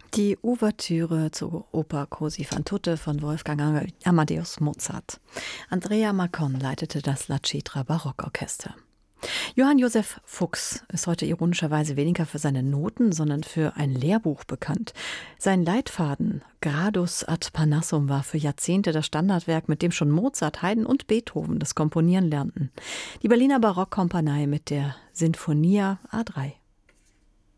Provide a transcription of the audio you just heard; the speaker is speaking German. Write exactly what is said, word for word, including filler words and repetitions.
Die Ouvertüre zur Oper Così fan tutte von Wolfgang Amadeus Mozart. Andrea Marcon leitete das La Citra Barockorchester. Johann Josef Fuchs ist heute ironischerweise weniger für seine Noten, sondern für ein Lehrbuch bekannt. Sein Leitfaden Gradus ad Parnassum war für Jahrzehnte das Standardwerk, mit dem schon Mozart, Haydn und Beethoven das Komponieren lernten. Die Berliner Barockkompanie mit der Sinfonia A drei.